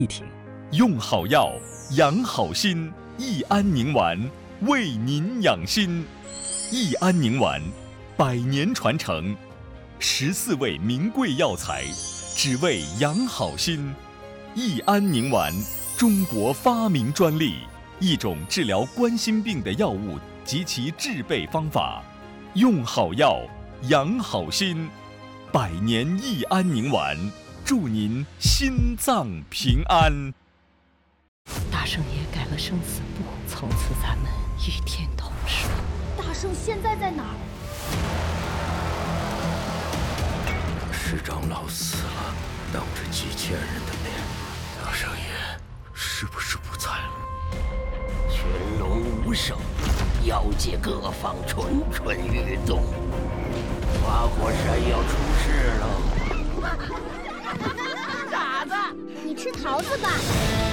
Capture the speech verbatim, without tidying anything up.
一听。 用好药，养好心，益安宁丸为您养心。益安宁丸，百年传承，十四味名贵药材，只为养好心。益安宁丸，中国发明专利，一种治疗冠心病的药物及其制备方法。用好药，养好心，百年益安宁丸，祝您心脏平安。 大圣爷改了生死簿，从此咱们与天同寿。 大圣现在在哪儿？ 师长老死了，当着几千人的面，大圣爷是不是不在了？ 群龙无首，妖界各方蠢蠢欲动，花果山要出事了。 傻子，你吃桃子吧。